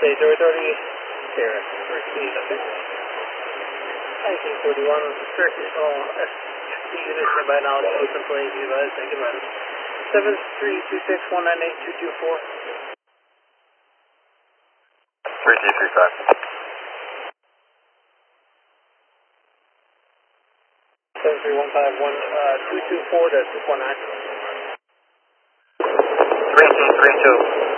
State Authority, Sierra. Proceed. 1941, circle SC unit by knowledge, open plane, be advised, thank you, man. 73261982224. 3235. 73151, 224, that's 19. 3232.